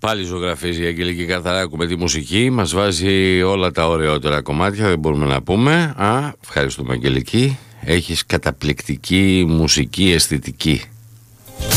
Πάλι ζωγραφίζει η Αγγελική Καθαράκου με τη μουσική. Μας βάζει όλα τα ωραιότερα κομμάτια, δεν μπορούμε να πούμε. Ευχαριστούμε Αγγελική. Έχεις καταπληκτική μουσική αισθητική.